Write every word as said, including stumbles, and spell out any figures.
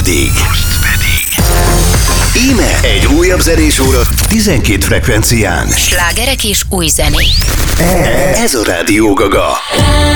pedig... Íme egy újabb zenésóra tizenkét frekvencián. Slágerek és új zenék. Ez a Rádió Gaga.